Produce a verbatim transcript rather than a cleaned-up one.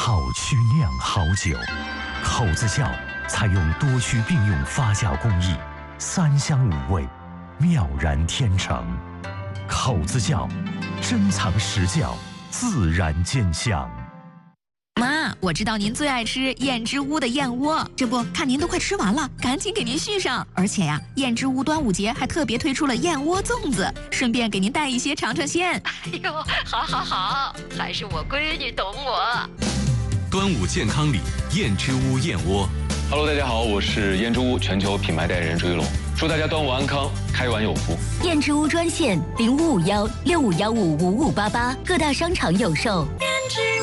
好曲酿好酒。口子窖采用多区并用发酵工艺，三香五味，妙然天成。口子窖，珍藏实窖，自然见香。 妈，我知道您最爱吃燕之屋的燕窝，这不看您都快吃完了，赶紧给您续上。而且呀，燕之屋端午节还特别推出了燕窝粽子，顺便给您带一些尝尝鲜。 哎呦，好好好，还是我闺女懂我。 端午健康礼，燕之屋燕窝。 Hello， 大家好，我是燕之屋全球品牌代言人朱一龙，祝大家端午安康，开碗有福。 燕之屋专线零五五幺六五幺五五五八八，各大商场有售。